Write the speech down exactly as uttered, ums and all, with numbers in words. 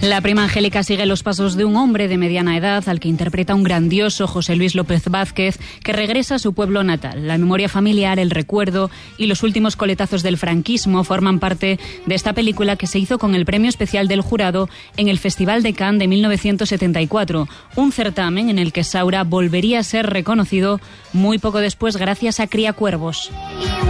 La prima Angélica sigue los pasos de un hombre de mediana edad al que interpreta un grandioso José Luis López Vázquez, que regresa a su pueblo natal. La memoria familiar, el recuerdo y los últimos coletazos del franquismo forman parte de esta película, que se hizo con el premio especial del jurado en el Festival de Cannes de mil novecientos setenta y cuatro, un certamen en el que Saura volvería a ser reconocido muy poco después gracias a Criacuervos.